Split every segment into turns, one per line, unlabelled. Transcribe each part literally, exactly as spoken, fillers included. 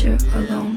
you're alone.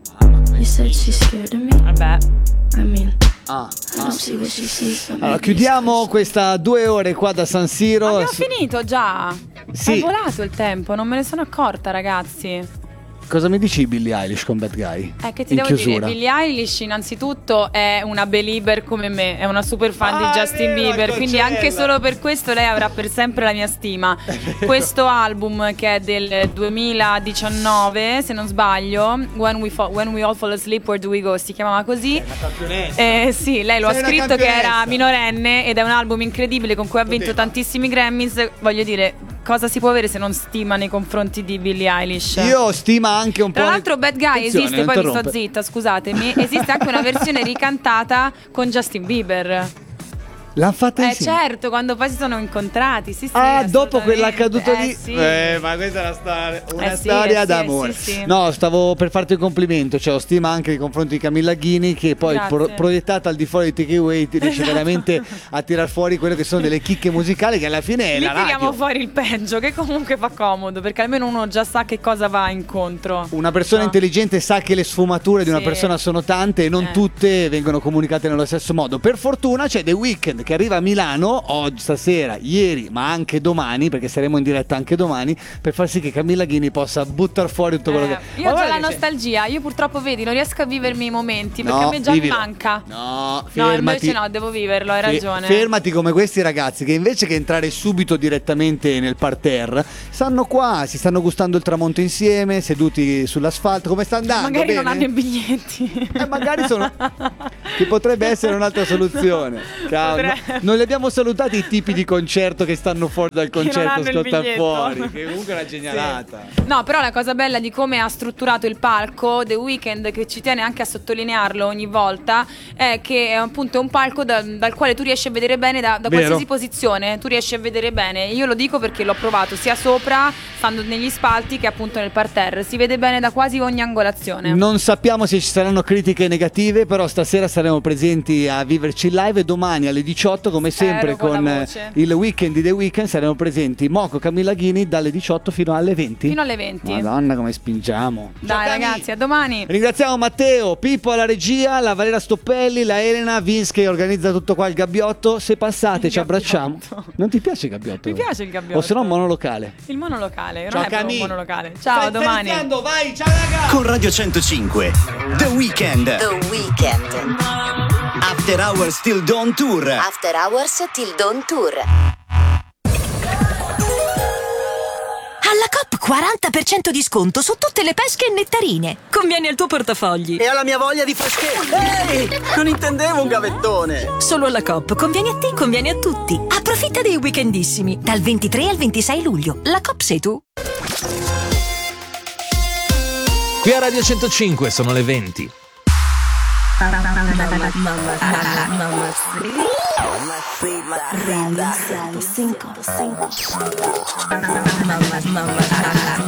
You said she's scared of me.
Vabbè.
I mean,
Ah,
I don't see what she sees from
allora,
me.
chiudiamo questa due ore qua da San Siro.
Abbiamo finito già.
Sì.
È volato il tempo, non me ne sono accorta, ragazzi.
Cosa mi dici Billie Eilish con Bad Guy?
Eh, che ti
in
devo
chiusura.
dire, Billie Eilish innanzitutto è una belieber come me, è una super fan
Ah,
di Justin
vero,
Bieber, quindi
Coachella.
anche solo per questo lei avrà per sempre la mia stima. Questo album, che è del duemiladiciannove, se non sbaglio, When We, Fall, When We All Fall Asleep, Where Do We Go, si chiamava così.
È una campionessa.
Eh, sì, lei lo
Sei
ha
una
scritto che era
campionessa.
minorenne ed è un album incredibile con cui ha vinto
Poteva.
tantissimi Grammys. Voglio dire, cosa si può avere se non stima nei confronti di Billie Eilish?
Io stima anche un po'.
Tra l'altro Bad Guy
Attenzione,
esiste, poi mi sto
interrompe.
zitta, scusatemi. Esiste anche una versione ricantata con Justin Bieber.
L'hanno fatta
Eh
insieme.
certo, quando poi si sono incontrati, sì sì.
Ah, dopo
assolutamente.
quell'accaduto
Eh,
lì.
sì.
Eh, ma questa è una storia, una
Eh sì,
storia
eh sì,
d'amore.
eh sì, sì.
No, stavo per farti un complimento. Cioè, ho stima anche nei confronti di Camilla Ghini, che poi
Grazie.
pro- proiettata al di fuori di Takeaway riesce
Esatto.
veramente a tirar fuori quello che sono delle chicche musicali che alla fine è
Lì
la
tiriamo
radio.
fuori il peggio, che comunque fa comodo, perché almeno uno già sa che cosa va incontro.
Una persona
No.
intelligente sa che le sfumature di una
Sì.
persona sono tante e non
Eh.
tutte vengono comunicate nello stesso modo. Per fortuna c'è The Weeknd che arriva a Milano oggi, stasera, ieri, ma anche domani, perché saremo in diretta anche domani, per far sì che Camilla Ghini possa buttare fuori tutto quello
Eh,
che...
io ho
Ma
già
guarda
la
che c'è-
nostalgia, io purtroppo vedi, non riesco a vivermi i momenti, perché
No,
a me già
vivilo.
mi manca.
No,
No,
fermati.
invece no, devo viverlo, hai
Fe-
ragione.
Fermati come questi ragazzi che invece che entrare subito direttamente nel parterre, stanno qua, si stanno gustando il tramonto insieme, seduti sull'asfalto. Come sta andando?
Magari
Bene?
non hanno i biglietti.
Eh, magari sono. Che potrebbe essere un'altra soluzione. Cavolo,
Potrebbe.
no- non li abbiamo salutati i tipi di concerto che stanno fuori dal
non
concerto
hanno il
scotta
biglietto.
fuori. Che comunque è una genialata.
No, però la cosa bella di come ha strutturato il palco The Weeknd, che ci tiene anche a sottolinearlo ogni volta, è che è appunto un palco da- dal quale tu riesci a vedere bene da, da
Vero.
qualsiasi posizione, tu riesci a vedere bene. Io lo dico perché l'ho provato sia sopra, stando negli spalti, che appunto nel parterre. Si vede bene da quasi ogni angolazione.
Non sappiamo se ci saranno critiche negative, però stasera saremo presenti a viverci live e domani alle diciotto, come
Spero,
sempre,
con la
con eh,
voce.
il weekend di The Weeknd saremo presenti Moco, Camilla Ghini dalle diciotto fino alle venti.
Fino alle venti.
Madonna, come spingiamo.
Dai
Ciao, Cami.
ragazzi, a domani.
Ringraziamo Matteo, Pippo alla regia, la Valera Stoppelli, la Elena, Vince che organizza tutto qua il gabbiotto. Se passate
Il
ci abbracciamo.
gabbiotto.
Non ti piace il gabbiotto?
Mi piace il gabbiotto.
O se no monolocale.
Il monolocale, non
Ciao,
è proprio
Cami.
un monolocale. Ciao,
Stai-
a domani.
stai iniziando, vai, ciao raga.
Con Radio centocinque The Weeknd
The Weeknd.
After Hours Till Dawn Tour.
After Hours Till Dawn Tour.
Alla Coop quaranta per cento di sconto su tutte le pesche e nettarine. Conviene al tuo portafogli.
E alla mia voglia di freschezza. Ehi, non intendevo un gavettone.
Solo alla Coop. Conviene a te, conviene a tutti. Approfitta dei weekendissimi. Dal ventitré al ventisei luglio. La Coop sei tu.
Qui a Radio centocinque sono le venti.
cinco, cinco.